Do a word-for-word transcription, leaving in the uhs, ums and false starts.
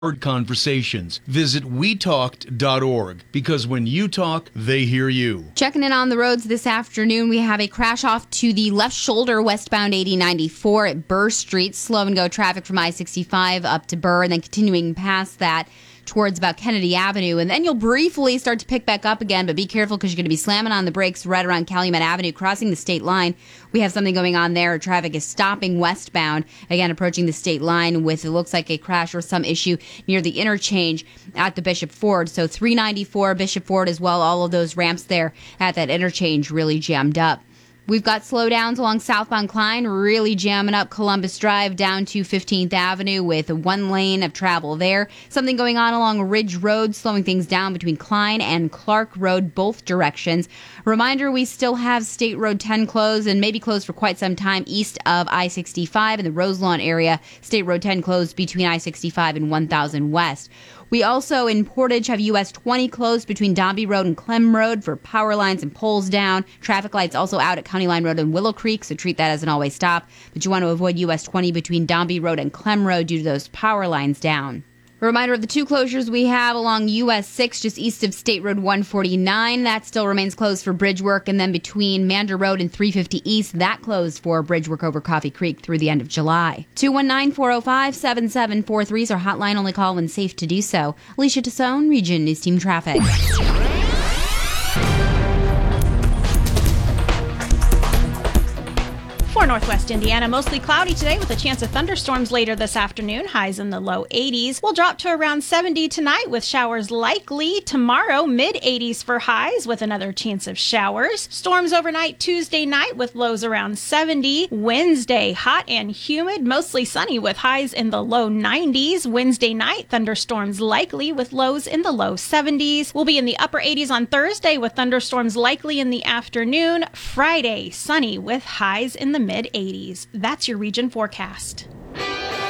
Conversations. Visit we talked dot org because when you talk, they hear you. Checking in on the roads this afternoon, we have a crash off to the left shoulder westbound eighty ninety-four at Burr Street. Slow and go traffic from I sixty-five up to Burr and then continuing past that towards about Kennedy Avenue. And then you'll briefly start to pick back up again, but be careful because you're going to be slamming on the brakes right around Calumet Avenue, crossing the state line. We have something going on there. Traffic is stopping westbound, again, approaching the state line with, it looks like, a crash or some issue near the interchange at the Bishop Ford. So three ninety-four, Bishop Ford as well, all of those ramps there at that interchange really jammed up. We've got slowdowns along southbound Klein, really jamming up Columbus Drive down to fifteenth Avenue with one lane of travel there. Something going on along Ridge Road, slowing things down between Klein and Clark Road, both directions. Reminder, we still have State Road ten closed and maybe closed for quite some time east of I sixty-five in the Roselawn area. State Road ten closed between I sixty-five and one thousand West. We also in Portage have U S twenty closed between Dombey Road and Clem Road for power lines and poles down. Traffic lights also out at County Line Road and Willow Creek, so treat that as an always stop. But you want to avoid U S twenty between Dombey Road and Clem Road due to those power lines down. A reminder of the two closures we have along U S six just east of State Road one forty-nine. That still remains closed for bridge work. And then between Mander Road and three fifty East, that closed for bridge work over Coffee Creek through the end of July. two one nine, four oh five, seven seven four three is our hotline. Only call when safe to do so. Alicia Tassone, Region News Team Traffic. For Northwest Indiana, mostly cloudy today with a chance of thunderstorms later this afternoon. Highs in the low eighties. We'll drop to around seventy tonight with showers likely. Tomorrow, mid eighties for highs with another chance of showers. Storms overnight Tuesday night with lows around seventy. Wednesday, hot and humid, mostly sunny with highs in the low nineties. Wednesday night, thunderstorms likely with lows in the low seventies. We'll be in the upper eighties on Thursday with thunderstorms likely in the afternoon. Friday, sunny with highs in the mid eighties. That's your region forecast.